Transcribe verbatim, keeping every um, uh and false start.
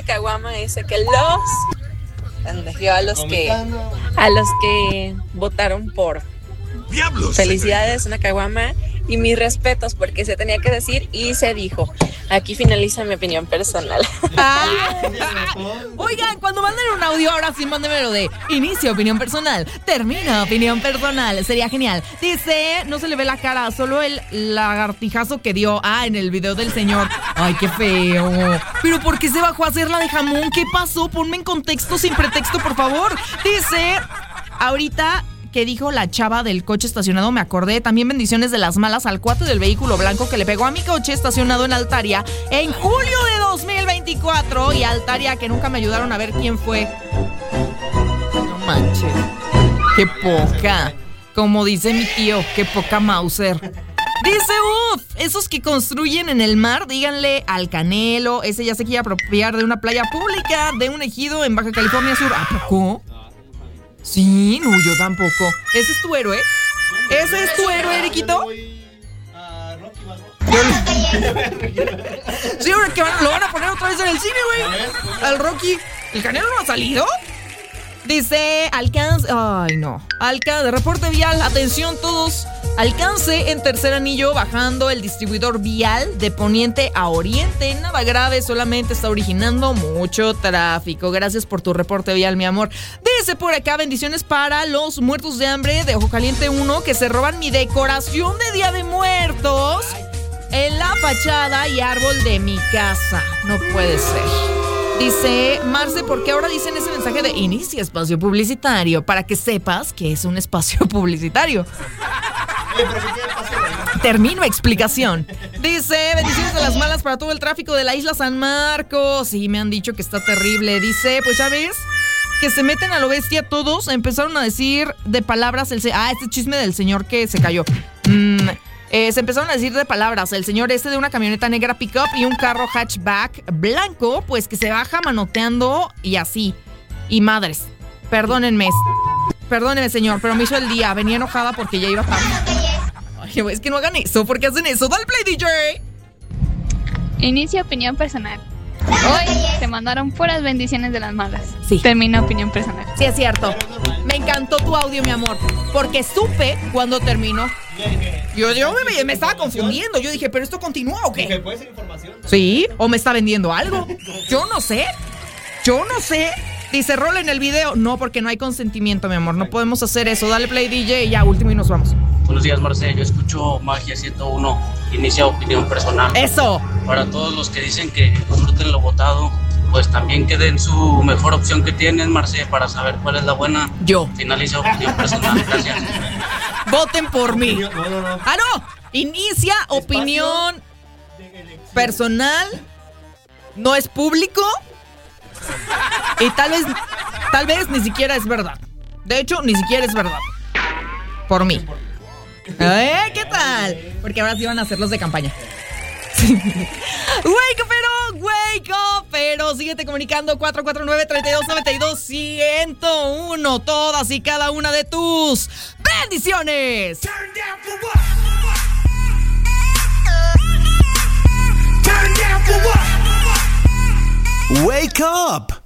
una caguama dice que los bendijo a los que a los que votaron por. Diablos. Felicidades, una caguama y mis respetos porque se tenía que decir y se dijo. Aquí finaliza mi opinión personal. Ah. Oigan, cuando manden un audio, ahora sí mándenmelo de inicio opinión personal, termina opinión personal, sería genial. Dice, no se le ve la cara, solo el lagartijazo que dio, ah, en el video del señor. Ay, qué feo. Pero ¿por qué se bajó a hacer la de jamón? ¿Qué pasó? Ponme en contexto sin pretexto, por favor. Dice, ahorita que dijo la chava del coche estacionado, me acordé. También bendiciones de las malas al cuate del vehículo blanco que le pegó a mi coche estacionado en Altaria en julio de dos mil veinticuatro. Y Altaria, que nunca me ayudaron a ver quién fue. No manches. Qué poca. Como dice mi tío, qué poca Mauser. Dice, uff, esos que construyen en el mar, díganle al Canelo. Ese ya se quiere apropiar de una playa pública de un ejido en Baja California Sur. ¿A poco? Sí, no, yo tampoco. ¿Ese es tu héroe? ¿Ese es tu héroe, Eriquito? Sí, ahora que van, lo van a poner otra vez en el cine, güey. Al Rocky. ¿El Canelo no ha salido? Dice, alcance... Ay, no. Alcance, reporte vial, atención todos. Alcance en Tercer Anillo, bajando el distribuidor vial de poniente a oriente. Nada grave, solamente está originando mucho tráfico. Gracias por tu reporte vial, mi amor. Dice por acá, bendiciones para los muertos de hambre de Ojo Caliente uno que se roban mi decoración de Día de Muertos en la fachada y árbol de mi casa. No puede ser. Dice, Marce, ¿por qué ahora dicen ese mensaje de inicia espacio publicitario? Para que sepas que es un espacio publicitario. Termino explicación. Dice, bendiciones de las malas para todo el tráfico de la isla San Marcos. Sí, me han dicho que está terrible. Dice, pues ya ves, que se meten a lo bestia todos. Empezaron a decir de palabras, el se- ah, este chisme del señor que se cayó. Mmm... Eh, se empezaron a decir de palabras. El señor este de una camioneta negra pick-up y un carro hatchback blanco, pues que se baja manoteando y así. Y madres, perdónenme, perdónenme señor, pero me hizo el día. Venía enojada porque ya iba tarde. Ay, es que no hagan eso, ¿por qué hacen eso? ¡Dale play, D J! Inicia opinión personal. Hoy se mandaron puras bendiciones de las malas. Sí. Termina opinión personal. Sí, es cierto. Me encantó tu audio, mi amor, porque supe cuando terminó. Yo, yo me, me estaba confundiendo. Yo dije, ¿pero esto continúa o qué? ¿Puede ser información? ¿Sí? ¿O me está vendiendo algo? Yo no sé. Yo no sé. Dice, rol en el video. No, porque no hay consentimiento, mi amor. No podemos hacer eso. Dale play, D J, y ya, último y nos vamos. Buenos días, Marce. Yo escucho Magia ciento uno. Inicia opinión personal. ¡Eso! Para todos los que dicen que disfruten lo votado, pues también que den su mejor opción que tienen, Marce, para saber cuál es la buena. Yo. Finaliza opinión personal. Gracias. Voten por mí. No, no, no. ¡Ah, no! Inicia opinión personal. No es público. Y tal vez, tal vez ni siquiera es verdad. De hecho, ni siquiera es verdad. Por mí. ¿Eh? ¿Qué tal? Porque ahora sí van a hacer los de campaña. Wake up, pero, wake up, pero síguete comunicando cuatro cuatro nueve, tres dos nueve dos, uno cero uno. Todas y cada una de tus bendiciones. Turn down for what? Turn down for what? Wake up!